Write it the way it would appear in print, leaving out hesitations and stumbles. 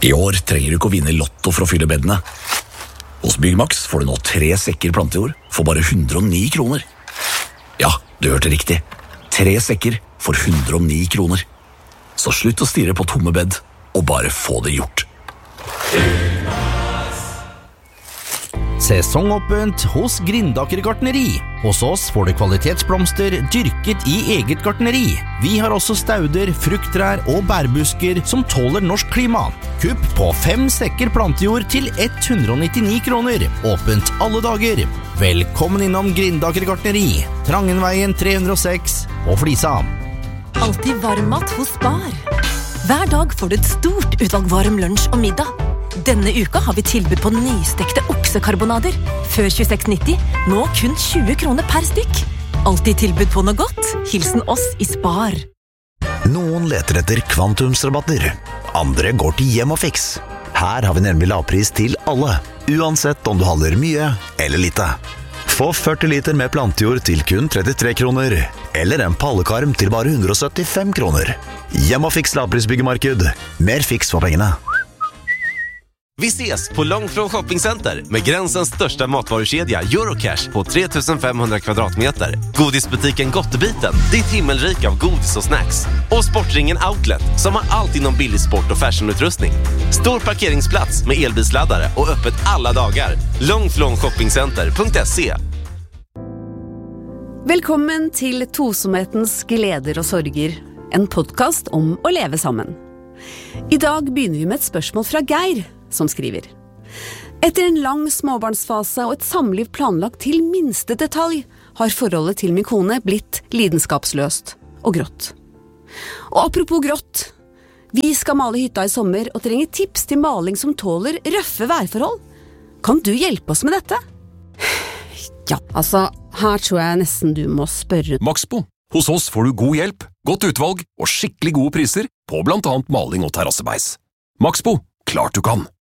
I år trenger du ikke å vinne lotto for å fylle bedene. Hos Byggmax får du nå 3 sekker plantejord for bare 109 kroner. Ja, du hørte riktig. 3 sekker for 109 kroner. Så slutt å stirre på tomme bed, og bare få det gjort. Sesongåpent hos Grindaker gartneri. Hos oss får du kvalitetsblomster dyrket i eget gartneri. Vi har også stauder, frukttrær og bærbusker som tåler norsk klima. Kupp på 5 sekker plantejord til 199 kroner. Åpent alle dager. Velkommen innom Grindaker gartneri. Trangenveien 306 og Flisa. Alltid varmmat hos Spar. Hver dag får du et stort utvalg varm lunsj og middag. Denne uka har vi tilbud på nystekte oksekarbonader. Før 26,90, nå kun 20 kroner per stykk. Alltid tilbud på noe godt. Hilsen oss i Spar. Noen leter etter kvantumsrabatter. Andre går til Hjem og Fix. Her har vi nemlig lavpris til alle, uansett om du handler mye eller lite. Få 40 liter med plantejord til kun 33 kroner, eller en pallekarm til bare 175 kroner. Hjem og Fix lavprisbyggemarked. Mer fiks for pengene. Vi ses på Långflon shoppingcenter med gränsens största matvarukedja Eurocash på 3500 kvadratmeter. Godisbutiken Gottebiten, ditt himmelrik av godis och snacks. Och Sportringen Outlet som har allt inom billig sport och fashionutrustning. Stor parkeringsplats med elbilsladdare och öppet alla dagar. Långflonshoppingcenter.se. Velkommen til Tosomhetens gleder og sorger, en podcast om å leve sammen. I dag begynner vi med et spørsmål fra Geir, som skriver. Etter en lang småbarnsfase og et samliv planlagt til minste detalj, har forholdet til min kone blitt lidenskapsløst og grått. Og apropos grått, vi skal male hytta i sommer og trenger tips til maling som tåler røffe værforhold. Kan du hjelpe oss med dette? Ja, altså, her tror jeg nesten du må spørre. Maxbo. Hos oss får du god hjelp, godt utvalg og skikkelig gode priser på blant annet maling og terrassebeis. Maxbo, klart du kan!